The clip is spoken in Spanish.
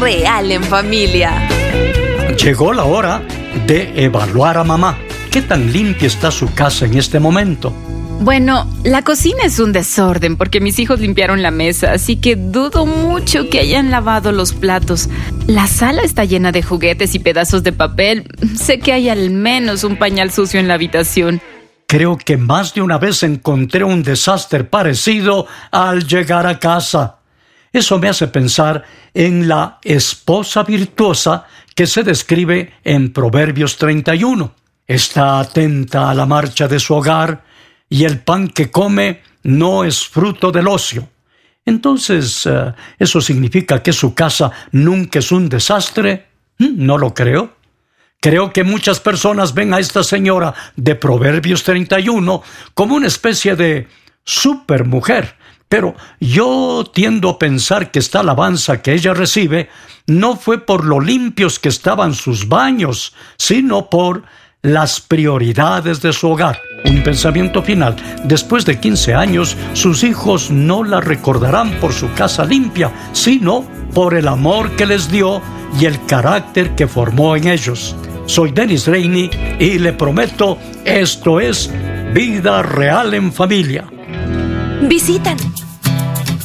Real en Familia. Llegó la hora de evaluar a mamá. ¿Qué tan limpia está su casa en este momento? Bueno, la cocina es un desorden porque mis hijos limpiaron la mesa, así que dudo mucho que hayan lavado los platos. La sala está llena de juguetes y pedazos de papel. Sé que hay al menos un pañal sucio en la habitación. Creo que más de una vez encontré un desastre parecido al llegar a casa. Eso me hace pensar en la esposa virtuosa que se describe en Proverbios 31. Está atenta a la marcha de su hogar y el pan que come no es fruto del ocio. Entonces, ¿eso significa que su casa nunca es un desastre? No lo creo. Creo que muchas personas ven a esta señora de Proverbios 31 como una especie de supermujer, pero yo tiendo a pensar que esta alabanza que ella recibe no fue por lo limpios que estaban sus baños, sino por las prioridades de su hogar. Un pensamiento final. Después de 15 años, sus hijos no la recordarán por su casa limpia, sino por el amor que les dio y el carácter que formó en ellos. Soy Dennis Reini y le prometo, esto es Vida Real en Familia. Visítanos